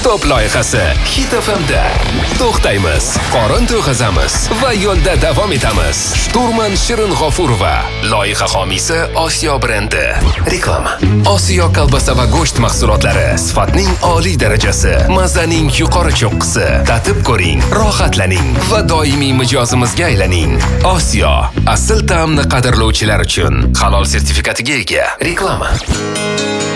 Top loyihasi Hit FM'da. To'xtaymiz, qorin to'yg'azamiz va yo'lda davom etamiz. Shturman Shirin G'ofurova, loyiha homiysi Osiyo brendi. Reklama. Osiyo kolbasa va go'sht mahsulotlari, sifatning oliy darajasi, mazaning yuqori cho'qqisi. Tatib ko'ring, rohatlaning va doimiy mijozimizga aylaning. Osiyo, asl ta'mni qadrlovchilar uchun halol sertifikatiga ega. Reklama.